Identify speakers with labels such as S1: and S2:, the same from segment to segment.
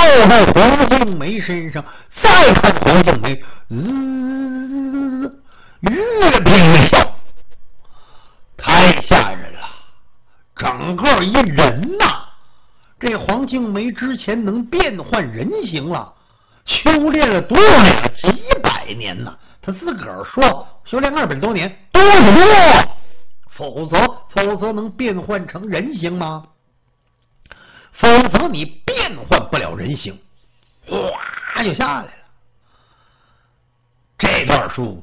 S1: 到黄静梅身上，再看黄静梅，越变越小，太吓人了。整个一人呐，这黄静梅之前能变换人形了，修炼了多少年？几百年呢？他自个儿说修炼200多年，多不多？否则能变换成人形吗？否则你变换不了人形，哗就下来了。这段书，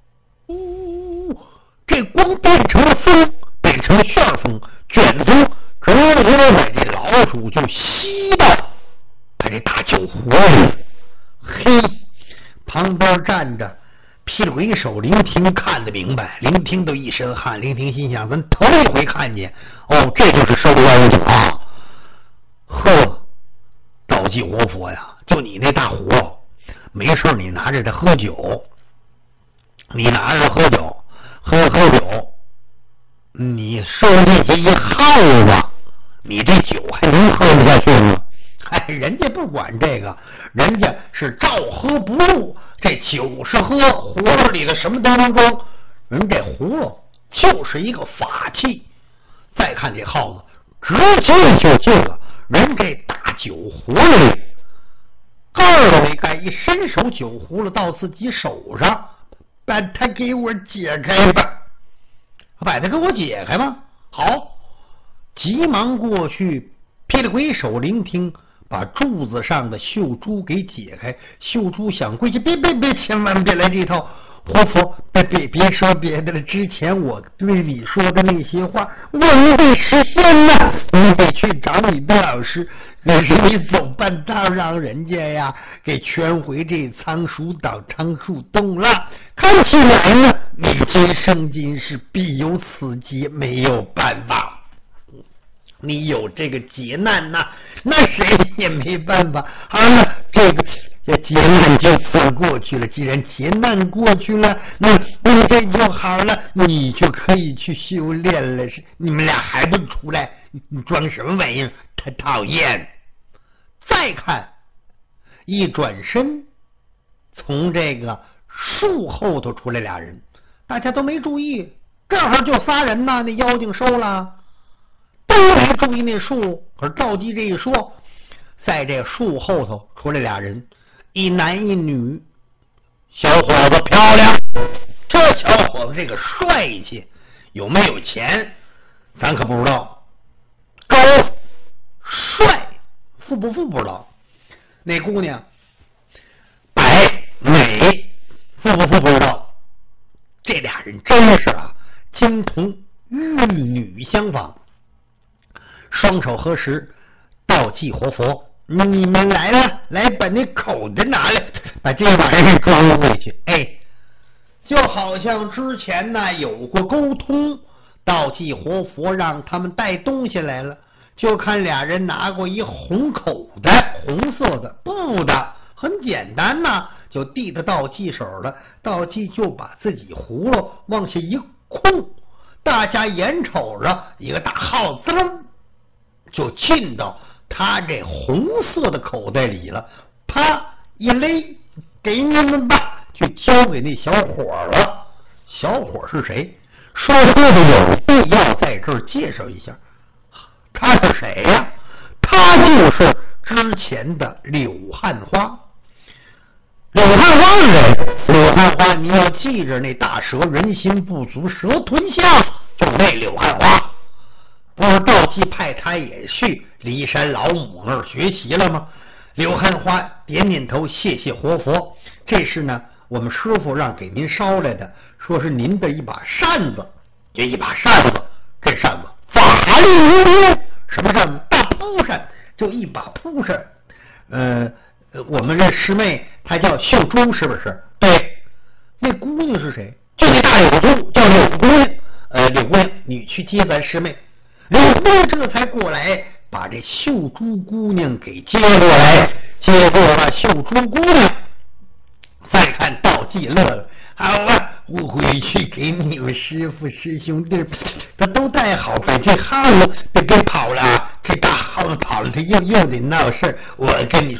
S1: 这光变成了风，变成了旋风，卷风，直接把这老鼠就吸到他这大酒壶里。嘿，旁边站着劈了鬼手灵听，看得明白，灵听都一身汗。灵听心想，咱头一回看见，哦，这就是收官酒啊！呵，道济活佛呀，就你那大壶，没事你拿着它喝酒，你拿着喝酒，喝酒，你受进去一耗子，你这酒还能喝得下去吗？哎，人家不管这个，人家是照喝不误。这酒是喝，葫芦里的什么都能装，人这葫芦就是一个法器。再看这耗子，直接就进了人这大酒葫芦里，盖儿没盖，一伸手，酒葫芦到自己手上，把它给我解开吧，把它给我解开吗？好，急忙过去，劈了鬼手聆听，把柱子上的绣珠给解开。绣珠想跪下，别，千万别来这套。活佛，别说别的了，之前我对你说的那些话，我会实现呢。你得去找你的老师，可是你走半道让人家呀给圈回这仓鼠岛仓鼠洞了。看起来呢，你今生今世必有此劫，没有办法。你有这个劫难呐，那谁也没办法。好了，这劫难就算过去了。既然劫难过去了，那这就好了，你就可以去修炼了。你们俩还不出来？你装什么玩意儿？他讨厌。再看，一转身，从这个树后头出来俩人，大家都没注意，正好就仨人呐。那妖精收了。都没注意那树，可是赵姬这一说，在这树后头出来俩人，一男一女。小伙子漂亮，这小伙子这个帅气，有没有钱咱可不知道，高帅富不富不知道。那姑娘白美富不富不知道。这俩人真是啊，金童玉女相仿。双手合十，道济活佛，你们来了，来把那口袋拿来，把这玩意儿装回去。哎，就好像之前呢有过沟通，道济活佛让他们带东西来了，就看俩人拿过一红口袋，红色的布的，很简单呐，就递到道济手了。道济就把自己葫芦往下一空，大家眼瞅着一个大耗子就进到他这红色的口袋里了，啪一勒，给你们吧，就交给那小伙了。小伙是谁？说有必要在这儿介绍一下，他是谁呀？他就是之前的柳汉花。柳汉花是谁？柳汉花，你要记着那大蛇人心不足蛇吞象，就那柳汉花。不是道济派他也去骊山老母那儿学习了吗？柳汉花点点头，谢谢活佛，这是呢我们师傅让给您捎来的，说是您的一把扇子。这一把扇子，这扇子法力无边。什么扇子？大蒲扇，就一把蒲扇。我们这师妹她叫秀珠，是不是？对。那姑娘是谁？就那大柳珠，叫柳姑娘。柳姑娘，你去接咱师妹。柳姑娘这才过来，把这秀珠姑娘给接过来，接过了秀珠姑娘。再看道济乐了，好啊，我回去给你们师傅师兄弟他都带好，把这耗子别跑了啊！这大耗子跑了，他又得闹事。我跟你